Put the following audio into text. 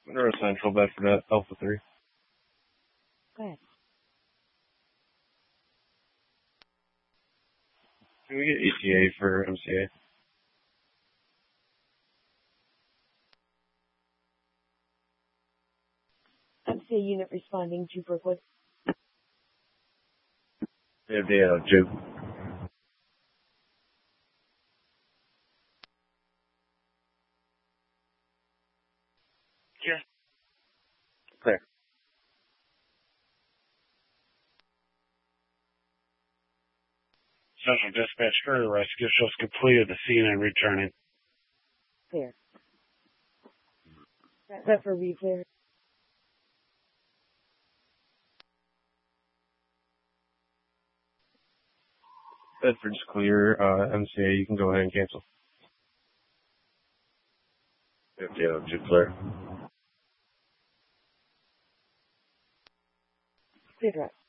Monroe Central, Bedford, Alpha 3. Go ahead. Can we get ETA for MCA? MCA unit responding to Brookwood. We have the Juke. Yeah. Clear. Central Dispatch further rescue shows completed the scene and returning. Clear. Set for re-clear. Bedford's clear. MCA, you can go ahead and cancel. We have the Juke clear. Clear drop.